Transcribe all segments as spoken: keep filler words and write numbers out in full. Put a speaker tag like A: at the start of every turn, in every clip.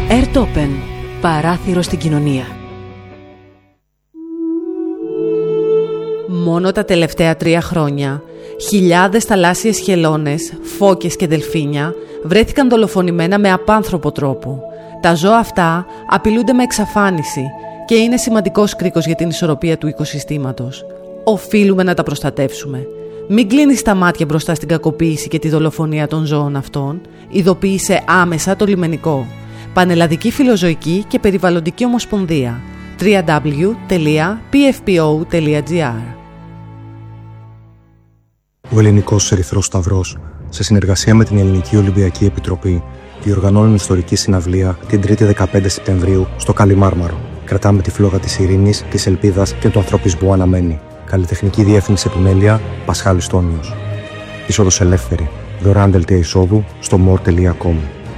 A: Airtopen, παράθυρο στην κοινωνία. Μόνο τα τελευταία τρία χρόνια, χιλιάδες θαλάσσιες χελώνες, φώκες και δελφίνια βρέθηκαν δολοφονημένα με απάνθρωπο τρόπο. Τα ζώα αυτά απειλούνται με εξαφάνιση και είναι σημαντικός κρίκος για την ισορροπία του οικοσυστήματος. Οφείλουμε να τα προστατεύσουμε. Μην κλείνεις τα μάτια μπροστά στην κακοποίηση και τη δολοφονία των ζώων αυτών. Ειδοποίησε άμεσα το λιμενικό. Πανελλαδική Φιλοζωική και Περιβαλλοντική Ομοσπονδία. double-u double-u double-u τελεία πι εφ πι ο τελεία τζι άρ.
B: Ο Ελληνικός Ερυθρός Σταυρός, σε συνεργασία με την Ελληνική Ολυμπιακή Επιτροπή, διοργανώνουν ιστορική συναυλία την τρίτη δεκαπέντε Σεπτεμβρίου στο Καλιμάρμαρο. Κρατάμε τη φλόγα της ειρήνης, της ελπίδας και του ανθρωπισμού αναμένη. Καλλιτεχνική διεύθυνση επιμέλεια Πασχάλης Τόνιος. Είσοδος ελεύθερη. Δωρεάν δελτία εισόδου στο more τελεία com.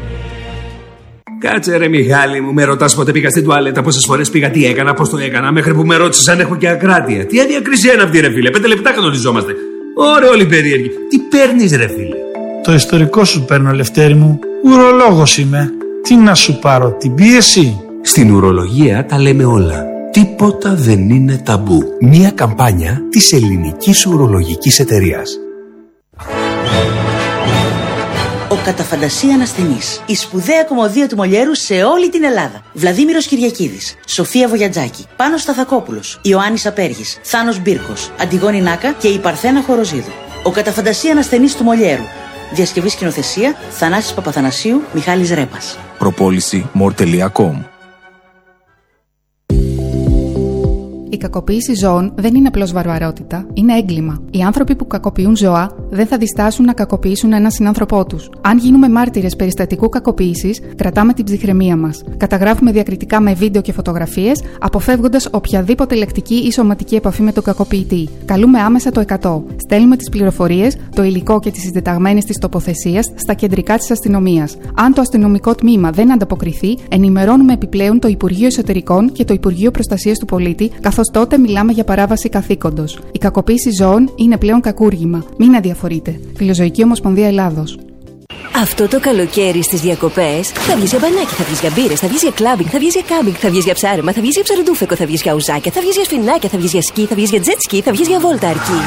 C: Κάτσε ρε Μιχάλη μου, με ρωτάς πότε πήγα στην τουαλέτα, πόσες φορές πήγα, τι έκανα, πώς το έκανα, μέχρι που με ρώτησες αν έχω και ακράτεια. Τι αδιακρισία είναι αυτή ρε φίλε, πέντε λεπτά κανονιζόμαστε. Ωραία όλοι περίεργοι. Τι παίρνεις ρε φίλε?
D: Το ιστορικό σου παίρνω, Λευτέρη μου. Ουρολόγος είμαι. Τι να σου πάρω, την πίεση?
C: Στην ουρολογία τα λέμε όλα. Τίποτα δεν είναι ταμπού. Μία καμπάνια της Ελληνικής Ουρολογικής Εταιρείας.
E: Ο κατά φαντασία ασθενής. Η σπουδαία κομμωδία του Μολιέρου σε όλη την Ελλάδα. Βλαδίμηρος Κυριακίδης, Σοφία Βογιατζάκη, Πάνος Σταθακόπουλος, Ιωάννης Απέργης, Θάνος Μπίρκος, Αντιγόνη Νάκα και η Παρθένα Χοροζίδου. Ο κατά φαντασία ασθενής του Μολιέρου. Διασκευή σκηνοθεσία Θανάσης Παπαθανασίου, Μιχάλης Ρέπας.
F: Προπόληση more τελεία com.
G: Η κακοποίηση ζώων δεν είναι απλώς βαρβαρότητα, είναι έγκλημα. Οι άνθρωποι που κακοποιούν ζώα δεν θα διστάσουν να κακοποιήσουν έναν συνάνθρωπό τους. Αν γίνουμε μάρτυρες περιστατικού κακοποίησης, κρατάμε την ψυχραιμία μας. Καταγράφουμε διακριτικά με βίντεο και φωτογραφίες, αποφεύγοντας οποιαδήποτε λεκτική ή σωματική επαφή με τον κακοποιητή. Καλούμε άμεσα το εκατό. Στέλνουμε τις πληροφορίες, το υλικό και τις συντεταγμένες της τοποθεσίας στα κεντρικά της αστυνομίας. Αν το αστυνομικό τμήμα δεν ανταποκριθεί, ενημερώνουμε επιπλέον το Υπουργείο Εσωτερικών και το Υπουργείο Προστασίας του Πολίτη, καθώς τότε μιλάμε για παράβαση καθήκοντος. Η κακοποίηση ζώων είναι πλέον κακούργημα. Μην αδιαφορείτε. Φιλοζωική Ομοσπονδία Ελλάδος.
H: Αυτό το καλοκαίρι στις διακοπές θα βγεις για μπανάκι, θα βγεις για μπύρες, θα βγεις για κλάμπινγκ, θα βγεις για κάμπινγκ, θα βγεις για ψάρεμα, θα βγεις για ψαροντούφεκο, θα βγεις για ουζάκια, θα βγεις για σφινάκια, θα βγεις για σκι, θα βγεις για τζετ σκι, θα βγεις για βόλτα αρκή.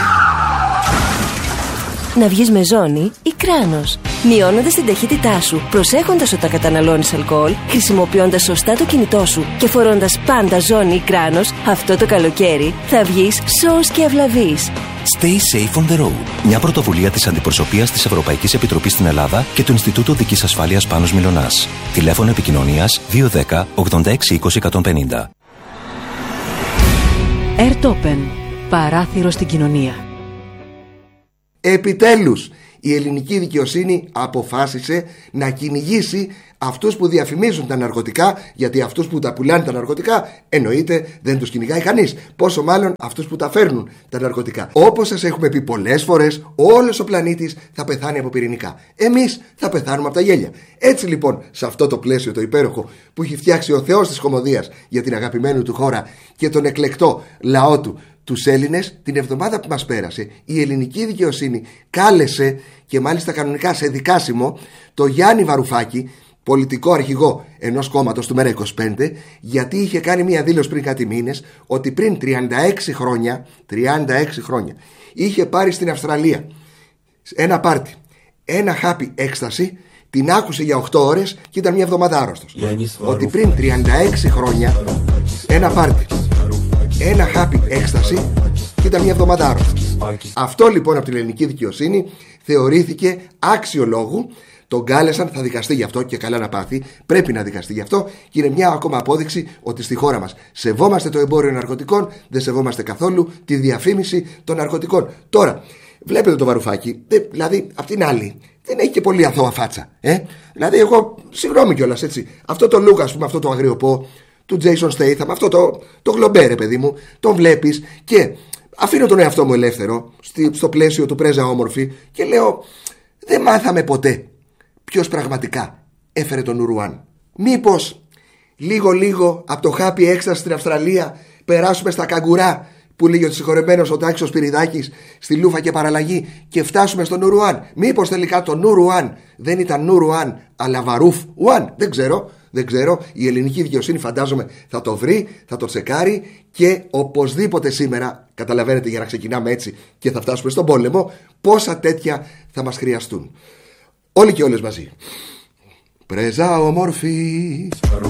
H: Να βγεις με ζώνη ή κράνος, μειώνοντας την ταχύτητά σου, προσέχοντας όταν καταναλώνεις αλκοόλ, χρησιμοποιώντας σωστά το κινητό σου και φορώντας πάντα ζώνη ή κράνος, αυτό το καλοκαίρι θα βγεις σώος και ευλαβής.
F: Stay safe on the road. Μια πρωτοβουλία της Αντιπροσωπείας της Ευρωπαϊκής Επιτροπής στην Ελλάδα και του Ινστιτούτου Οδικής Ασφάλειας Πάνος Μιλωνάς. Τηλέφωνο επικοινωνίας δύο ένα μηδέν ογδόντα έξι είκοσι εκατόν πενήντα.
A: Airtopen, παράθυρο στην κοινωνία.
I: Επιτέλους, η ελληνική δικαιοσύνη αποφάσισε να κυνηγήσει αυτούς που διαφημίζουν τα ναρκωτικά, γιατί αυτούς που τα πουλάνε τα ναρκωτικά εννοείται δεν τους κυνηγάει κανείς. Πόσο μάλλον αυτούς που τα φέρνουν τα ναρκωτικά. Όπως σας έχουμε πει πολλές φορές, όλος ο πλανήτης θα πεθάνει από πυρηνικά. Εμείς θα πεθάνουμε από τα γέλια. Έτσι λοιπόν, σε αυτό το πλαίσιο το υπέροχο που έχει φτιάξει ο Θεός της κωμωδίας για την αγαπημένη του χώρα και τον εκλεκτό λαό του, τους Έλληνες, την εβδομάδα που μας πέρασε, η ελληνική δικαιοσύνη κάλεσε, και μάλιστα κανονικά σε δικάσιμο, το Γιάννη Βαρουφάκη, πολιτικό αρχηγό ενός κόμματος του Μέρα είκοσι πέντε, γιατί είχε κάνει μια δήλωση πριν κάτι μήνες ότι πριν τριάντα έξι χρόνια, τριάντα έξι χρόνια είχε πάρει στην Αυστραλία ένα πάρτι, ένα χάπι έκσταση, την άκουσε για οκτώ ώρες και ήταν μια εβδομάδα άρρωστος. Ότι πριν τριάντα έξι χρόνια ένα πάρτι, ένα χάπι έκσταση και ήταν μια εβδομάδα άρρωστος. Αυτό λοιπόν από την ελληνική δικαιοσύνη θεωρήθηκε άξιο λόγου. Τον κάλεσαν, θα δικαστεί γι' αυτό και καλά να πάθει. Πρέπει να δικαστεί γι' αυτό και είναι μια ακόμα απόδειξη ότι στη χώρα μας σεβόμαστε το εμπόριο ναρκωτικών, δεν σεβόμαστε καθόλου τη διαφήμιση των ναρκωτικών. Τώρα, βλέπετε το Βαρουφάκι, δηλαδή απ' την άλλη δεν έχει και πολύ αθώα φάτσα. Ε? Δηλαδή, εγώ συγγνώμη κιόλας έτσι. Αυτό το look, ας πούμε, αυτό το αγριοπό του Jason Statham, αυτό το, το γλομπέρε, παιδί μου, τον βλέπεις και αφήνω τον εαυτό μου ελεύθερο στο πλαίσιο του πρέζα όμορφη και λέω, δεν μάθαμε ποτέ ποιος πραγματικά έφερε τον Ουρουάν. Μήπως λίγο λίγο από το χάπι έκσταση στην Αυστραλία περάσουμε στα καγκουρά που λέγει ο συγχωρεμένος ο Τάκης ο Σπυριδάκης στη Λούφα και παραλλαγή και φτάσουμε στο Νουρουάν? Μήπως τελικά το Νουρουάν δεν ήταν Νουρουάν αλλά Βαρούφ Ουάν? Δεν ξέρω, δεν ξέρω. Η ελληνική δικαιοσύνη φαντάζομαι θα το βρει, θα το τσεκάρει και οπωσδήποτε σήμερα, καταλαβαίνετε, για να ξεκινάμε έτσι και θα φτάσουμε στον πόλεμο, πόσα τέτοια θα μας χρειαστούν. Όλοι και όλες μαζί. Πρέζα όμορφη.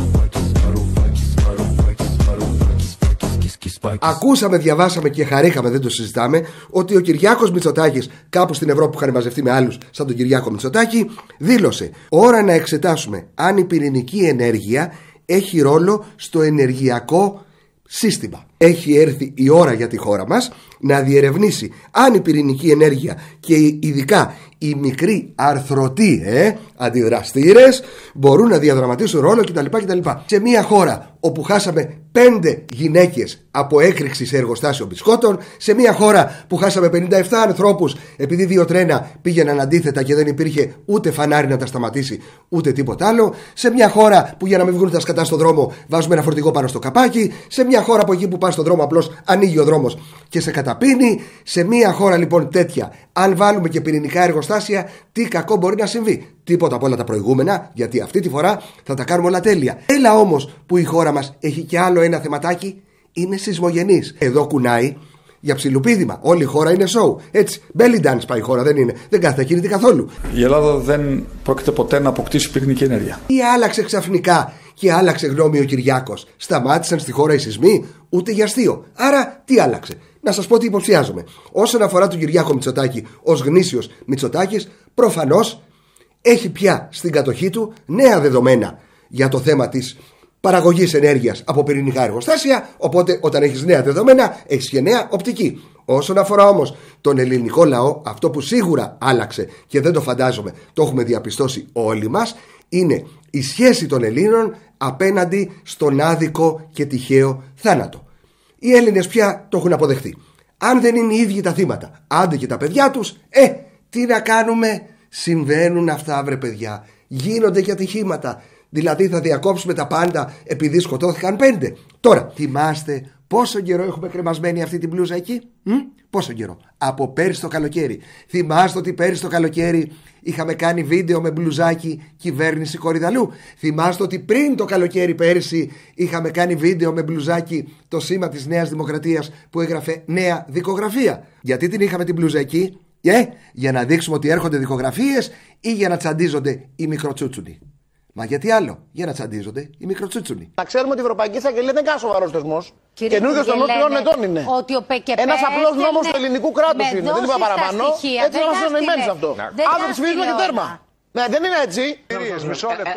I: Ακούσαμε, διαβάσαμε και χαρήκαμε, δεν το συζητάμε, ότι ο Κυριάκος Μητσοτάκης, κάπου στην Ευρώπη που είχαν μαζευτεί με άλλους σαν τον Κυριάκο Μητσοτάκη, δήλωσε: ώρα να εξετάσουμε αν η πυρηνική ενέργεια έχει ρόλο στο ενεργειακό σύστημα. Έχει έρθει η ώρα για τη χώρα μας να διερευνήσει αν η πυρηνική ενέργεια και ειδικά οι μικροί αρθρωτοί ε, αντιδραστήρες μπορούν να διαδραματίσουν ρόλο κτλ, κτλ. Σε μια χώρα όπου χάσαμε πέντε γυναίκες από έκρηξη σε εργοστάσιο μπισκότων, σε μια χώρα που χάσαμε πενήντα επτά ανθρώπους επειδή δύο τρένα πήγαιναν αντίθετα και δεν υπήρχε ούτε φανάρι να τα σταματήσει ούτε τίποτα άλλο, σε μια χώρα που για να μην βγουν τα σκατά στον δρόμο βάζουμε ένα φορτηγό πάνω στο καπάκι, σε μια χώρα που εκεί που πας στον δρόμο απλώς ανοίγει ο δρόμος και σε καταπίνει, σε μια χώρα λοιπόν τέτοια, αν βάλουμε και πυρηνικά εργοστάσια, τι κακό μπορεί να συμβεί? Τίποτα από όλα τα προηγούμενα, γιατί αυτή τη φορά θα τα κάνουμε όλα τέλεια. Έλα όμως που η χώρα μας έχει και άλλο ένα θεματάκι, είναι σεισμογενής. Εδώ κουνάει για ψιλοπίδημα. Όλη η χώρα είναι show. Έτσι, belly dance πάει η χώρα, δεν είναι. Δεν κάθεται κινητή καθόλου.
J: Η Ελλάδα δεν πρόκειται ποτέ να αποκτήσει πυρηνική ενέργεια.
I: Ή άλλαξε ξαφνικά και άλλαξε γνώμη ο Κυριάκος? Σταμάτησαν στη χώρα οι σεισμοί? Ούτε για αστείο. Άρα τι άλλαξε? Να σας πω τι υποψιάζομαι. Όσον αφορά τον Κυριάκο Μητσοτάκη ως γνήσιος Μητσοτάκης, προφανώς έχει πια στην κατοχή του νέα δεδομένα για το θέμα της παραγωγής ενέργειας από πυρηνικά εργοστάσια. Οπότε, όταν έχεις νέα δεδομένα, έχεις και νέα οπτική. Όσον αφορά όμως τον ελληνικό λαό, αυτό που σίγουρα άλλαξε και δεν το φαντάζομαι, το έχουμε διαπιστώσει όλοι μας, είναι η σχέση των Ελλήνων απέναντι στον άδικο και τυχαίο θάνατο. Οι Έλληνες πια το έχουν αποδεχτεί. Αν δεν είναι οι ίδιοι τα θύματα, άντε και τα παιδιά τους, ε, τι να κάνουμε? Συμβαίνουν αυτά, βρε παιδιά. Γίνονται και ατυχήματα. Δηλαδή θα διακόψουμε τα πάντα επειδή σκοτώθηκαν πέντε. Τώρα, θυμάστε πόσο καιρό έχουμε κρεμασμένη αυτή την μπλούζα εκεί? Μ? Πόσο καιρό? Από πέρυσι το καλοκαίρι. Θυμάστε ότι πέρυσι το καλοκαίρι είχαμε κάνει βίντεο με μπλουζάκι κυβέρνηση Κορυδαλού? Θυμάστε ότι πριν το καλοκαίρι πέρυσι είχαμε κάνει βίντεο με μπλουζάκι το σήμα της Νέας Δημοκρατίας που έγραφε Νέα Δικογραφία? Γιατί την είχαμε την μπλούζα εκεί? Ε, για να δείξουμε ότι έρχονται δικογραφίες ή για να τσαντίζονται οι μικροτσούτσουνοι? Μα γιατί άλλο? Για να τσαντίζονται οι μικροτσούτσουνοι.
K: Να ξέρουμε ότι η Ευρωπαϊκή Εισαγγελία δεν είναι κανένα σοβαρό θεσμό. Καινούριο θεσμό τριών ετών είναι. Ένα απλό νόμο του ελληνικού κράτου είναι. Δεν είπα παραπάνω. Έτσι να είμαστε εννοημένοι σε αυτό. Αύριο ψηφίζουμε και τέρμα. Ναι, δεν είναι έτσι. Μισό λεπτό.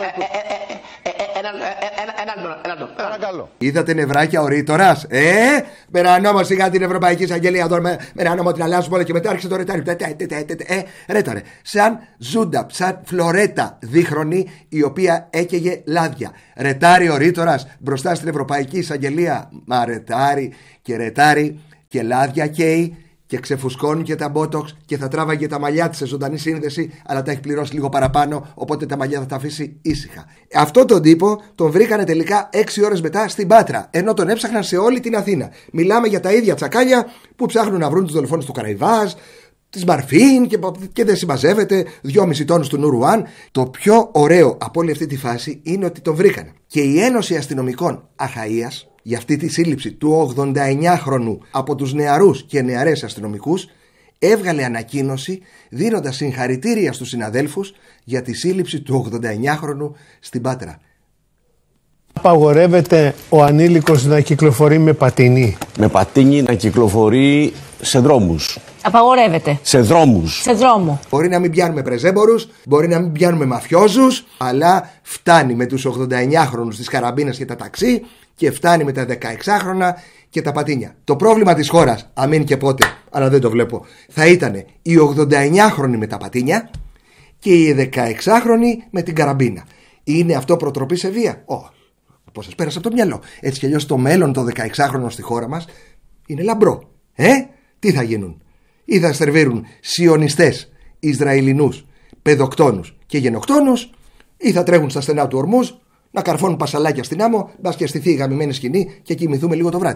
K: Ένα καλό.
I: Είδατε νευράκια ο Ρήτορας? Ε, με ένα νόμο σιγά την Ευρωπαϊκή Εισαγγελία τώρα, με ένα νόμο την αλλάζουμε όλα και μετά άρχισε το ρετάρι. Ε, ρέταρε. Σαν ζούντα, σαν φλωρέτα δίχρονη η οποία έκαιγε λάδια. Ρετάρι ο Ρήτορας μπροστά στην Ευρωπαϊκή Εισαγγελία. Μα ρετάρι και ρετάρι και λάδια καίει. Και ξεφουσκώνει και τα μπότοξ και θα τράβαγε τα μαλλιά της σε ζωντανή σύνδεση, αλλά τα έχει πληρώσει λίγο παραπάνω, οπότε τα μαλλιά θα τα αφήσει ήσυχα. Αυτό τον τύπο τον βρήκανε τελικά έξι ώρες μετά στην Πάτρα, ενώ τον έψαχναν σε όλη την Αθήνα. Μιλάμε για τα ίδια τσακάλια που ψάχνουν να βρουν τους δολοφόνους του Καραϊβάζ, της Μαρφίν και, και δεν συμμαζεύεται, δυόμισι τόνους του Νουρουάν. Το πιο ωραίο από όλη αυτή τη φάση είναι ότι τον βρήκανε. Και η Ένωση Αστυνομικών Αχαΐας, για αυτή τη σύλληψη του ογδονταεννιάχρονου από τους νεαρούς και νεαρές αστυνομικούς, έβγαλε ανακοίνωση δίνοντας συγχαρητήρια στους συναδέλφους για τη σύλληψη του ογδονταεννιάχρονου στην Πάτρα.
L: Απαγορεύεται ο ανήλικος να κυκλοφορεί με πατίνι.
M: Με πατίνι να κυκλοφορεί σε δρόμους.
N: Απαγορεύεται.
M: Σε δρόμους.
N: Σε δρόμο.
I: Μπορεί να μην πιάνουμε πρεζέμπορους, μπορεί να μην πιάνουμε μαφιόζους, αλλά φτάνει με τους ογδονταεννιάχρονους της καραμπίνας και τα ταξί και φτάνει με τα δεκαεξάχρονα και τα πατίνια. Το πρόβλημα της χώρας, αμήν και πότε, αλλά δεν το βλέπω, θα ήταν οι ογδονταεννιάχρονοι με τα πατίνια και οι δεκαεξάχρονοι με την καραμπίνα. Είναι αυτό προτροπή σε βία? Όχι. Πώς σας πέρασε από το μυαλό? Έτσι κι αλλιώς το μέλλον των δεκαεξάχρονων στη χώρα μας είναι λαμπρό. Ε, τι θα γίνουν? Ή θα σερβίρουν σιωνιστές, Ισραηλινούς, παιδοκτόνους και γενοκτόνους, ή θα τρέχουν στα στενά του Ορμούζ να καρφώνουν πασαλάκια στην άμμο, μπας και στηθεί η γαμημένη σκηνή και κοιμηθούμε λίγο το βράδυ.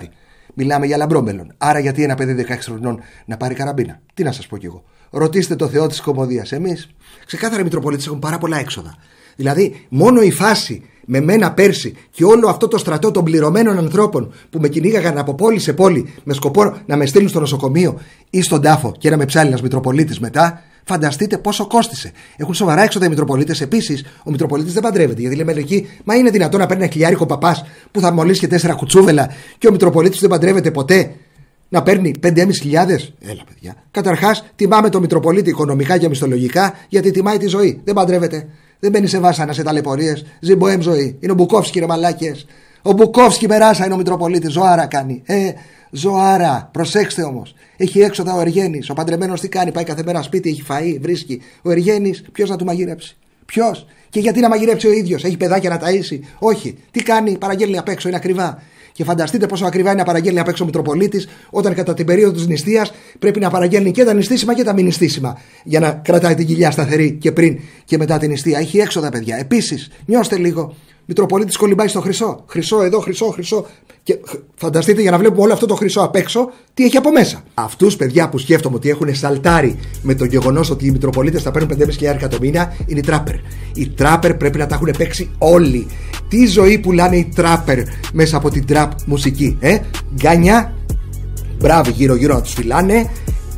I: Μιλάμε για λαμπρό μέλλον. Άρα, γιατί ένα παιδί δεκαέξι χρονών να πάρει καραμπίνα? Τι να σας πω κι εγώ. Ρωτήστε το Θεό της κωμωδίας. Εμείς, ξεκάθαρα οι Μητροπολίτες έχουν πάρα πολλά έξοδα. Δηλαδή, μόνο η φάση με μένα πέρσι και όλο αυτό το στρατό των πληρωμένων ανθρώπων που με κυνήγαγαν από πόλη σε πόλη με σκοπό να με στείλουν στο νοσοκομείο ή στον τάφο και να με ψάλει ένας Μητροπολίτης μετά, φανταστείτε πόσο κόστισε. Έχουν σοβαρά έξοδα οι Μητροπολίτες. Επίσης, ο Μητροπολίτης δεν παντρεύεται. Γιατί λέμε εκεί, μα είναι δυνατόν να παίρνει ένα χιλιάρικο παπάς που θα μολύσει και τέσσερα κουτσούβελα και ο Μητροπολίτης δεν παντρεύεται ποτέ? Να παίρνει πέντε χιλιάδες εμείς. Έλα, παιδιά. Καταρχάς, τιμάμε το Μητροπολίτη οικονομικά και μισθολογικά γιατί τιμάει τη ζωή. Δεν παντρεύεται. Δεν μπαίνει σε βάσανα, σε ταλαιπωρίες. Ζει μποέμ ζωή. Είναι ο Μπουκόφσκι, ρε μαλάκες. Ο Μπουκόφσκι μεράσα είναι ο Μητροπολίτης. Ζωάρα κάνει. Ε, ζωάρα. Προσέξτε όμως. Έχει έξοδα ο Εργένης. Ο παντρεμένος τι κάνει? Πάει κάθε μέρα σπίτι, έχει φαΐ, βρίσκει. Ο Εργένης, ποιος να του μαγειρέψει? Ποιος? Και γιατί να μαγειρέψει ο ίδιος? Έχει παιδάκια να ταΐσει? Όχι. Τι κάνει? Παραγγέλνει απ' έξω, είναι ακριβά. Και φανταστείτε πόσο ακριβά είναι να παραγγέλνει απ' έξω ο Μητροπολίτης, όταν κατά την περίοδο της νηστείας πρέπει να παραγγέλνει και τα νηστίσιμα και τα μη νηστίσιμα, για να κρατάει την κοιλιά σταθερή και πριν και μετά την νηστεία. Έχει έξοδα, παιδιά. Επίσης, νιώστε λίγο. Μητροπολίτης κολυμπάει στο χρυσό. Χρυσό εδώ, χρυσό, χρυσό. Και φανταστείτε, για να βλέπουμε όλο αυτό το χρυσό απ' έξω, τι έχει από μέσα. Αυτούς, παιδιά, που σκέφτομαι ότι έχουν σαλτάρει με το γεγονός ότι οι Μητροπολίτες θα παίρνουν πέντε χιλιάδες το μήνα, είναι οι τράπερ. Οι τράπερ πρέπει να τα έχουν παίξει όλοι. Τι ζωή πουλάνε οι τράπερ μέσα από την τραπ μουσική, ε? Γκάνια, μπράβο, γύρω-γύρω να τους φυλάνε.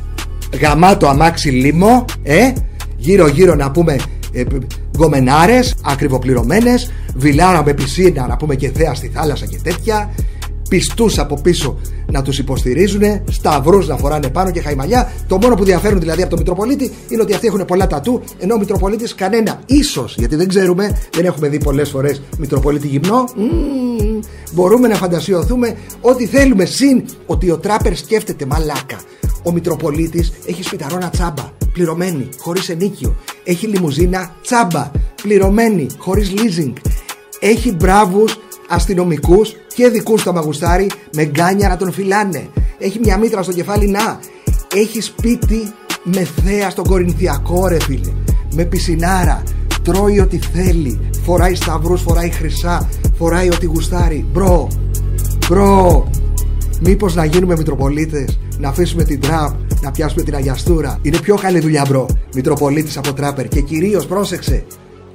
I: Γαμάτο αμάξι λίμο, ε? Γύρω-γύρω να πούμε. Ε, γκομενάρες, ακριβοπληρωμένες, βιλάρα με πισίνα να πούμε και θέα στη θάλασσα και τέτοια, πιστούς από πίσω να τους υποστηρίζουν, σταυρούς να φοράνε πάνω και χαϊμαλιά. Το μόνο που διαφέρουν δηλαδή από τον Μητροπολίτη είναι ότι αυτοί έχουν πολλά τατού, ενώ ο Μητροπολίτης κανένα. Ίσως, γιατί δεν ξέρουμε, δεν έχουμε δει πολλές φορές Μητροπολίτη γυμνό. Mm, μπορούμε να φαντασιωθούμε ό,τι θέλουμε, συν ότι ο τράπερ σκέφτεται μαλάκα. Ο Μητροπολίτης έχει σπιταρόνα τσάμπα, πληρωμένη, χωρίς ενίκιο. Έχει λιμουζίνα τσάμπα, πληρωμένη, χωρίς leasing. Έχει μπράβους αστυνομικούς και δικούς στα μαγουστάρι με γκάνια να τον φυλάνε. Έχει μια μήτρα στο κεφάλι να. Έχει σπίτι με θέα στον Κορινθιακό, ρε φίλε. Με πισινάρα. Τρώει ό,τι θέλει. Φοράει σταυρούς, φοράει χρυσά. Φοράει ό,τι γουστάρει. Μπρο, μπρο. Μήπως να γίνουμε Μητροπολίτες, να αφήσουμε την τραπ, να πιάσουμε την αγιαστούρα? Είναι πιο καλή δουλειά, μπρο, Μητροπολίτης από τράπερ. Και κυρίως, πρόσεξε,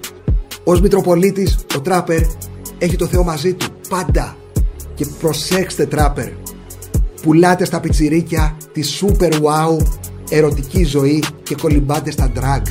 I: ως Μητροπολίτης ο τράπερ έχει το Θεό μαζί του πάντα. Και προσέξτε, τράπερ, πουλάτε στα πιτσιρίκια τη super wow ερωτική ζωή και κολυμπάτε στα drugs.